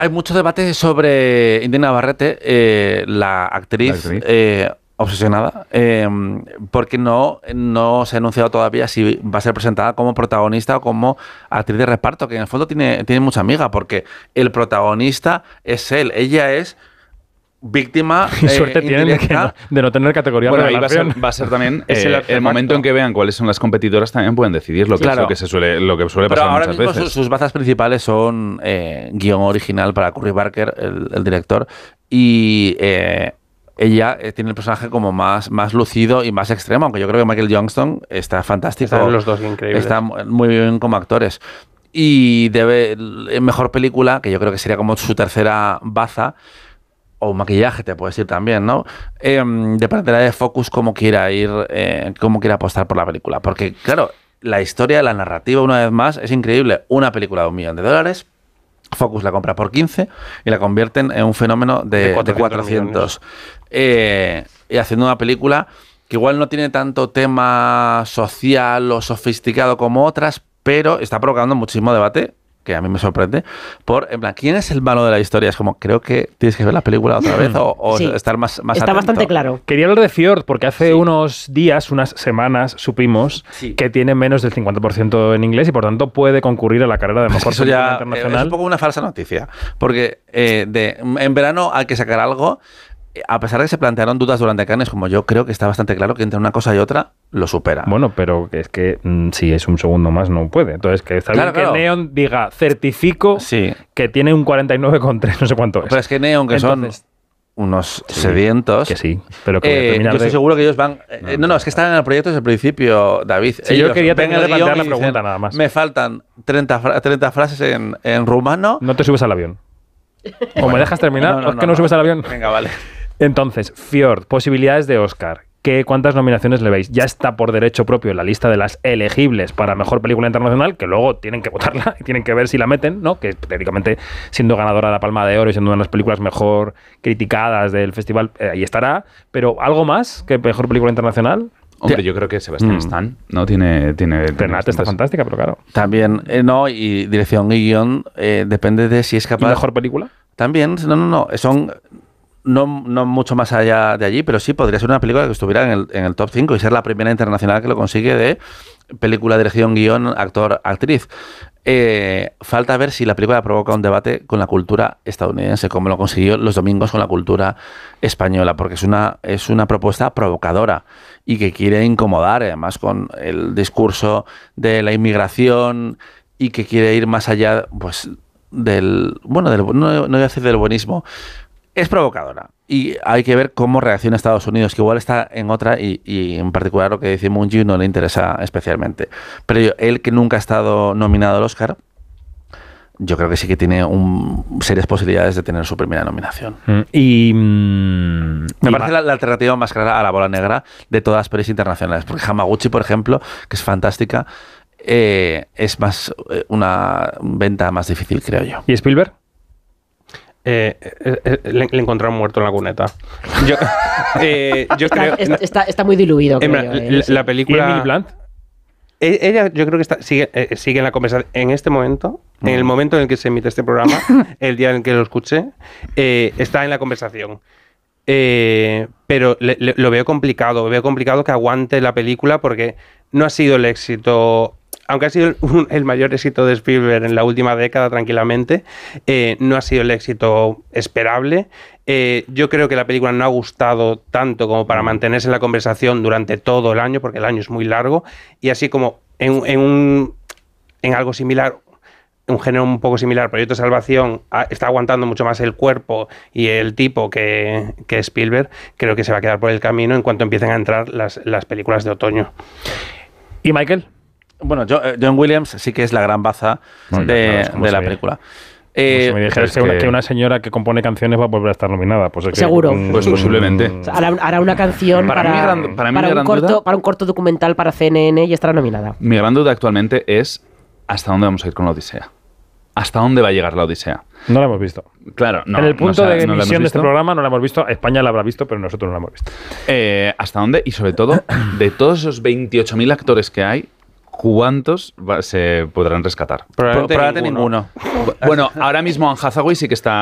Hay mucho debate sobre Indira Navarrete, la actriz. Obsesionada, porque no se ha anunciado todavía si va a ser presentada como protagonista o como actriz de reparto, que en el fondo tiene mucha amiga, porque el protagonista es él, ella es víctima y suerte tienen de no tener categoría de revelación. Va a ser también el momento en que vean cuáles son las competidoras, también pueden decidir lo que es lo que suele pasar pero ahora muchas mismo veces. Sus bazas principales son guión original para Curry Barker, el director, y ella tiene el personaje como más lucido y más extremo, aunque yo creo que Michael Johnston está fantástico. Están los dos increíbles. Está muy bien como actores. Y mejor película, que yo creo que sería como su tercera baza, o maquillaje, te puedes decir también, ¿no? Dependerá de Focus cómo quiera apostar por la película. Porque, claro, la historia, la narrativa, una vez más, es increíble. Una película de $1 millón. Focus la compra por 15 y la convierten en un fenómeno de 400. Y haciendo una película que igual no tiene tanto tema social o sofisticado como otras, pero está provocando muchísimo debate, que a mí me sorprende, en plan, ¿quién es el malo de la historia? Es como, creo que tienes que ver la película otra vez o sí, estar más está atento. Bastante claro. Quería hablar de Fjord, porque hace unos días, unas semanas, supimos que tiene menos del 50% en inglés y por tanto puede concurrir a la carrera de mejor película internacional. Es un poco una falsa noticia, porque en verano hay que sacar algo. A pesar de que se plantearon dudas durante Cannes, como yo creo que está bastante claro que entre una cosa y otra lo supera. Bueno, pero es que si es un segundo más no puede. Entonces, que está bien que Neon diga, certifico que tiene un 49,3, no sé cuánto es. Pero es que Neon, que entonces, son unos sedientos... Que sí, pero que yo estoy seguro que ellos van... No, es que están en el proyecto desde el principio, David. Sí, yo quería terminar de plantear la pregunta dicen, nada más. Me faltan 30 frases en rumano. No te subes al avión. ¿O me dejas terminar? ¿O es que no subes al avión? Venga, vale. Entonces, Fjord, posibilidades de Oscar. ¿Cuántas nominaciones le veis? Ya está por derecho propio en la lista de las elegibles para mejor película internacional, que luego tienen que votarla y tienen que ver si la meten, ¿no? Que teóricamente, siendo ganadora de la Palma de Oro y siendo una de las películas mejor criticadas del festival, ahí estará. Pero ¿algo más que mejor película internacional? Hombre, yo creo que Sebastián Stan no tiene Renate está fantástica, pero claro. También, y dirección y guión depende de si es capaz... ¿Y mejor película? También, no. Son... No mucho más allá de allí, pero sí podría ser una película que estuviera en el top 5 y ser la primera internacional que lo consigue de película, dirección, guión, actor, actriz. Falta ver si la película provoca un debate con la cultura estadounidense, como lo consiguió Los Domingos con la cultura española, porque es una propuesta provocadora y que quiere incomodar, además con el discurso de la inmigración y que quiere ir más allá, pues, no voy a decir del buenismo. Es provocadora y hay que ver cómo reacciona Estados Unidos, que igual está en otra y en particular lo que dice Moon Ji no le interesa especialmente. Pero él, que nunca ha estado nominado al Oscar, yo creo que sí que tiene serias posibilidades de tener su primera nominación. Me parece la alternativa más clara a La Bola Negra de todas las pelis internacionales, porque Hamaguchi, por ejemplo, que es fantástica, es más una venta más difícil, creo yo. ¿Y Spielberg? Le encontraron muerto en la cuneta. Yo creo... Está muy diluido, creo. La película... ¿Y Emily Blunt? Ella, yo creo que sigue en la conversación. En este momento, en el momento en el que se emite este programa, el día en el que lo escuché, está en la conversación. Pero lo veo complicado. Veo complicado que aguante la película porque no ha sido el éxito... Aunque ha sido el mayor éxito de Spielberg en la última década, tranquilamente, no ha sido el éxito esperable. Yo creo que la película no ha gustado tanto como para mantenerse en la conversación durante todo el año, porque el año es muy largo, y así como en algo similar, un género un poco similar, Proyecto Salvación, está aguantando mucho más el cuerpo y el tipo que Spielberg, creo que se va a quedar por el camino en cuanto empiecen a entrar las películas de otoño. ¿Y Michael? Bueno, John Williams sí que es la gran baza de la película. Si me dijeras que una señora que compone canciones va a volver a estar nominada, pues es que seguro. Pues posiblemente. O sea, hará una canción para un corto documental para CNN y estará nominada. Mi gran duda actualmente es ¿hasta dónde vamos a ir con la Odisea? ¿Hasta dónde va a llegar la Odisea? No la hemos visto. Claro, no. En el punto de emisión de este programa no la hemos visto. España la habrá visto, pero nosotros no la hemos visto. ¿Hasta dónde? Y sobre todo, de todos esos 28.000 actores que hay, ¿cuántos se podrán rescatar? Probablemente Probablemente ninguno. Se podrán rescatar. Probablemente ninguno. Bueno, ahora mismo Anne Hathaway sí que está